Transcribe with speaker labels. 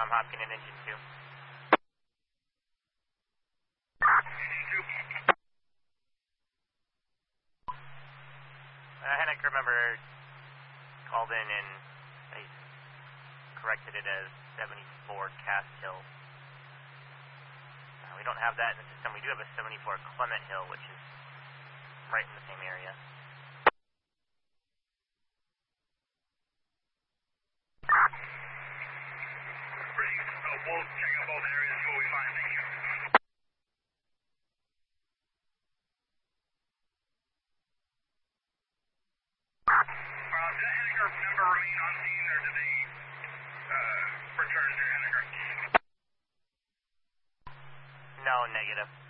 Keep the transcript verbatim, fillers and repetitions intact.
Speaker 1: Tom Hopkins and engine two. Uh, Hennick, remember, called in and they corrected it as seventy-four Cast Hill. Uh, we don't have that in the system. We do have a seventy-four Clement Hill, which is right in the same area.
Speaker 2: We'll check out both areas, see what we find. Thank you. Uh, did Henniker member remain on scene, or did they uh, return to Henniker?
Speaker 1: No, negative.